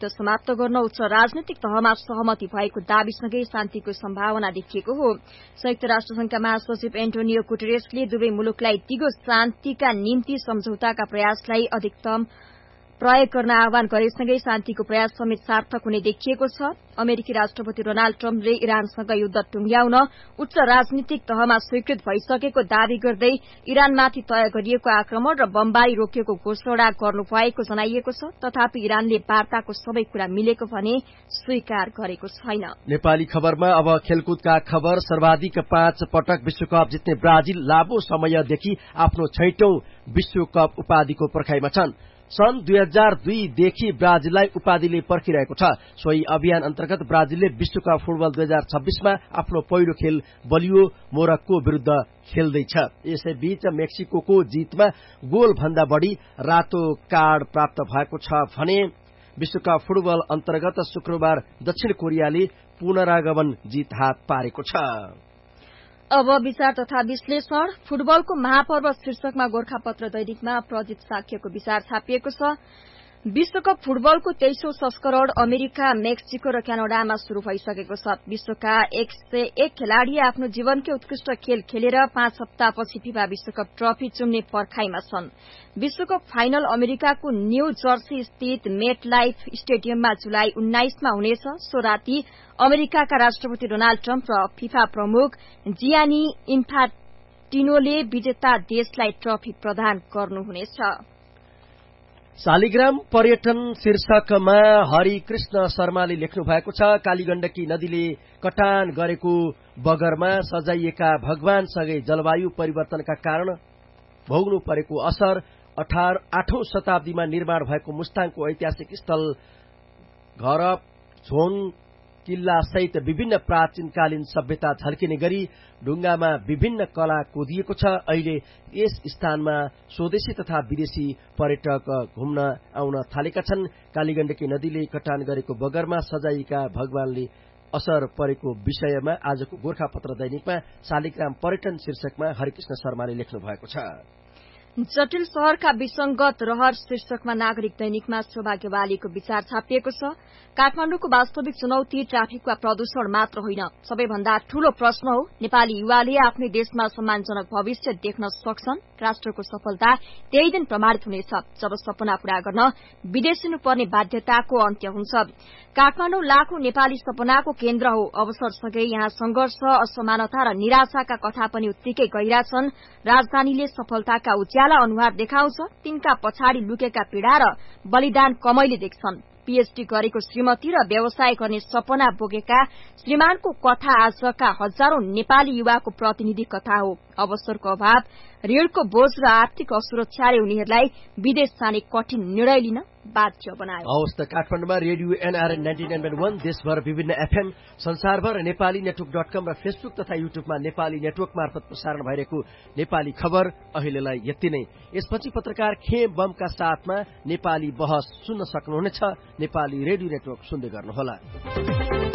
युद्ध समाप्त गर्न उच्च राजनीतिक तहमा सहमति भएको दावीसँगै शान्तिको सम्भावना देखिएको हो। संयुक्त राष्ट्रसंघका महासचिव एन्टोनियो गुटेरेसले दुवै मुलुकलाई दिगो शान्तिका निम्ति सम्झौताका प्रयासलाई अधिकतम प्रयोग गर्न आह्वान गरेसँगै शान्तिको प्रयास समेत सार्थक हुने देखिएको छ। अमेरिकी राष्ट्रपति डोनाल्ड ट्रम्पले इरानसँग युद्ध टुंग्याउन उच्च राजनीतिक तहमा स्वीकृत भइसकेको दावी गर्दै इरानमाथि तय गरिएको आक्रमण र बमबारी रोकिएको घोषणा गर्नुभएको जनाइएको छ। तथापि इरानले वार्ताको सबै कुरा मिलेको भने स्वीकार गरेको छैन। नेपाली खबरमा अब खेलकुदका खबर। सर्वाधिक 5 पटक विश्वकप जित्ने ब्राजिल लामो समयदेखि आफ्नो 6औं विश्वकप उपाधिको पर्खाइमा छन्। सन् 2002 देखि ब्राजिललाई उपाधिले पर्खिरहेको छ। सोही अभियान अन्तर्गत ब्राजिलले विश्वकप फुटबल 2026 मा आफ्नो पहिलो खेल बलियो मोरक्को विरूद्ध खेल्दैछ। यसैबीच मेक्सिको जितमा गोल भन्दा बढ़ी रातो कार्ड प्राप्त भएको छ भने विश्वकप फुटबल अन्तर्गत शुक्रबार दक्षिण कोरियाले पुनरागमन जित हात पारेको छ। अब विचार तथा विश्लेषण। फुटबलको महापर्व शीर्षकमा गोरखापत्र दैनिकमा प्रजित साक्यको विचार छापिएको छ। विश्वकप फुटबलको 23औं संस्करण अमेरिका, मेक्सिको र क्यानाडामा शुरू भइसकेको छ। विश्वका 101 खेलाड़ी आफ्नो जीवनकै उत्कृष्ट खेल खेलेर 5 हप्तापछि फिफा विश्वकप ट्रफी चुम्ने पर्खाइमा छन्। विश्वकप फाइनल अमेरिकाको न्यू जर्सी स्थित मेट लाइफ स्टेडियममा जुलाई 19 मा हुनेछ। सो राति अमेरिकाका राष्ट्रपति डोनाल्ड ट्रम्प र फिफा प्रमुख जियानी इन्फान्टिनोले विजेता देशलाई ट्रफी प्रदान गर्नुहुनेछ। शालिग्राम पर्यटन शीर्षकमा हरिकृष्ण शर्माले लेख्नु भएको छ। कालीगण्डकी नदीले कटान गरेको बगरमा सजाइएका भगवानसँगै जलवायु परिवर्तनका कारण भोग्नु परेको असर, 8औं शताब्दीमा निर्माण भएको मुस्ताङको ऐतिहासिक स्थल घर झोङ किल्ला सहित विभिन्न प्राचीनकालीन सभ्यता झल्किने गरी ढुङ्गामा विभिन्न कला कोदिएको छ। अहिले यस स्थानमा स्वदेशी तथा विदेशी पर्यटक घुम्न आउन थालेका छन्। कालीगण्डकी नदीले कटान गरेको बगरमा सजाइएका भगवानले असर परेको विषयमा आजको गोरखापत्र दैनिकमा शालिग्राम पर्यटन शीर्षकमा हरिकृष्ण शर्माले लेख्नु भएको छ। जटिल शहरका विसंगत रहर शीर्षकमा नागरिक दैनिकमा सौभाग्य वालीको विचार छापिएको छ। काठमाडौँको वास्तविक चुनौती ट्राफिक वा प्रदूषण मात्र होइन, सबैभन्दा ठूलो प्रश्न हो नेपाली युवाले आफ्नै देशमा सम्मानजनक भविष्य देख्न सक्छन्। राष्ट्रको सफलता त्यही दिन प्रमाणित हुनेछ जब सपना पूरा गर्न विदेशिनुपर्ने बाध्यताको अन्त्य हुन्छ। काठमाडौँ लाखौं नेपाली सपनाको केन्द्र हो। अवसरसँगै यहाँ संघर्ष, असमानता र निराशाका कथा पनि उत्तिकै गहिरा छन्। राजधानीले सफलताका उज्याला अनुहार देखाउँछ, तिनका पछाडि लुकेका पीड़ा र बलिदान कमैले देख्छन्। पीएचडी गरेको श्रीमती र व्यवसाय गर्ने सपना बोकेका श्रीमानको कथा आजका हजारौं नेपाली युवाको प्रतिनिधि कथा हो। अवसरको अभाव, ऋणको बोझ र आर्थिक असुरक्षाले उनीहरूलाई विदेश जाने कठिन निर्णय लिन बाध्य बनायो। हवस् त काठमाडौँमा रेडियो एनआरएन 99.1, देशभर विभिन्न एफएम, संसारभर नेपाली नेटवर्क.com र फेसबुक तथा युट्युबमा नेपाली नेटवर्क मार्फत प्रसारण भइरहेको नेपाली खबर अहिलेलाई यति नै। यसपछि पत्रकार खे बमका साथमा नेपाली बहस सुन्न सक्नुहुनेछ। नेपाली रेडियो नेटवर्क सुन्दै गर्नुहोला।